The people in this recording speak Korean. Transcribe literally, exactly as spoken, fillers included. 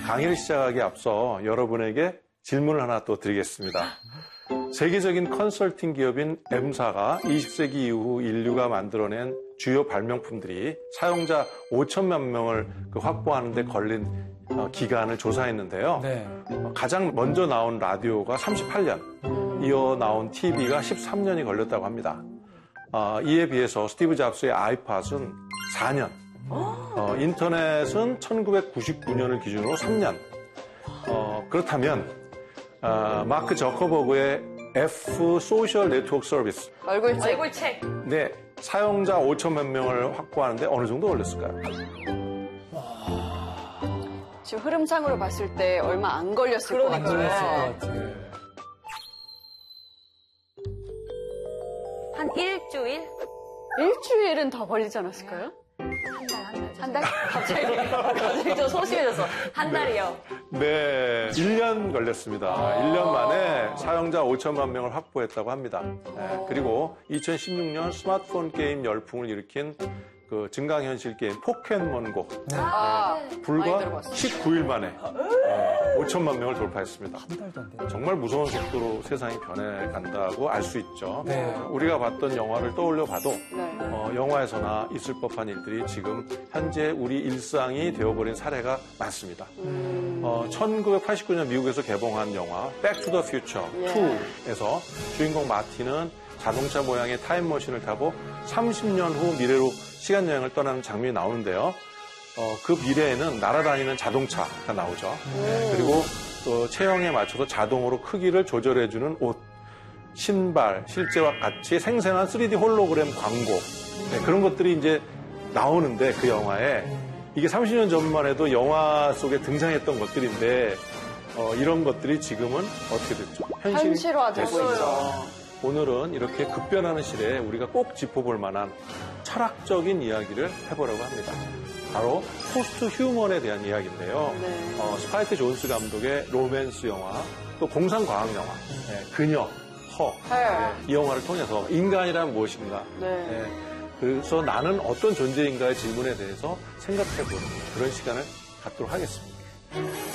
강의를 시작하기에 앞서 여러분에게 질문을 하나 또 드리겠습니다. 세계적인 컨설팅 기업인 M사가 이십 세기 이후 인류가 만들어낸 주요 발명품들이 사용자 오천만 명을 확보하는 데 걸린 기간을 조사했는데요. 네. 가장 먼저 나온 라디오가 삼십팔 년, 이어 나온 티비가 십삼 년이 걸렸다고 합니다. 어, 이에 비해서 스티브 잡스의 아이팟은 사 년, 어, 인터넷은 천구백구십구 년을 기준으로 삼 년. 어, 그렇다면 어, 마크 저커버그의 F 소셜 네트워크 서비스 얼굴책. 얼굴책. 네, 사용자 오천만 명을 확보하는데 어느 정도 걸렸을까요? 지금 흐름상으로 봤을 때 얼마 안 걸렸을 것 같아요. 한 일주일? 일주일은 더 걸리지 않았을까요? 한 달, 한 달. 한 달? 갑자기, 갑자기 좀 소심해졌어. 한 달이요. 네, 일 년 걸렸습니다. 일 년 만에 사용자 오천만 명을 확보했다고 합니다. 네, 그리고 이천십육 년 스마트폰 게임 열풍을 일으킨 그 증강현실 게임 포켓몬고 네. 아, 네, 불과 십구 일 만에 네, 오천만 명을 돌파했습니다. 한 달도 안 돼요. 정말 무서운 속도로 세상이 변해간다고 알 수 있죠. 네. 우리가 봤던 영화를 떠올려 봐도 네. 어, 영화에서나 있을 법한 일들이 지금 현재 우리 일상이 되어버린 사례가 많습니다. 음. 어, 천구백팔십구 년 미국에서 개봉한 영화 백 투 더 퓨처 투에서 주인공 마티는 자동차 모양의 타임머신을 타고 삼십 년 후 미래로 시간여행을 떠나는 장면이 나오는데요. 어, 그 미래에는 날아다니는 자동차가 나오죠. 네, 그리고 어, 체형에 맞춰서 자동으로 크기를 조절해주는 옷, 신발, 실제와 같이 생생한 쓰리디 홀로그램 광고 네, 그런 것들이 이제 나오는데 그 영화에 이게 삼십 년 전만 해도 영화 속에 등장했던 것들인데 어, 이런 것들이 지금은 어떻게 됐죠? 현실화되고 있죠. 오늘은 이렇게 급변하는 시대에 우리가 꼭 짚어볼 만한 철학적인 이야기를 해보려고 합니다. 바로 포스트 휴먼에 대한 이야기인데요. 네. 어, 스파이크 존스 감독의 로맨스 영화, 또 공상과학 영화, 네, 그녀, 허, 네, 이 영화를 통해서 인간이란 무엇인가, 네. 네, 그래서 나는 어떤 존재인가의 질문에 대해서 생각해보는 그런 시간을 갖도록 하겠습니다.